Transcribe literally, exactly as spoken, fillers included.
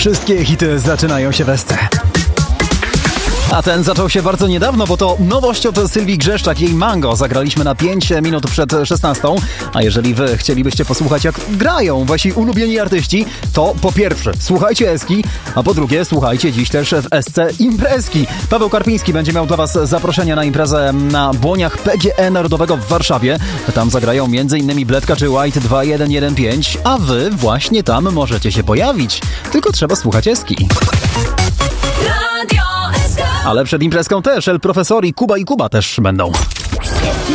Wszystkie hity zaczynają się w S C. A ten zaczął się bardzo niedawno, bo to nowość od Sylwii Grzeszczak. Jej Mango zagraliśmy na pięć minut przed szesnastą. A jeżeli wy chcielibyście posłuchać, jak grają wasi ulubieni artyści, to po pierwsze słuchajcie Eski, a po drugie słuchajcie dziś też w S C imprezki. Paweł Karpiński będzie miał dla was zaproszenie na imprezę na błoniach P G E Narodowego w Warszawie. Tam zagrają m.in. Bledka czy White dwa jeden jeden pięć, a wy właśnie tam możecie się pojawić. Tylko trzeba słuchać Eski. Ale przed imprezką też El Profesor i Kuba i Kuba też będą.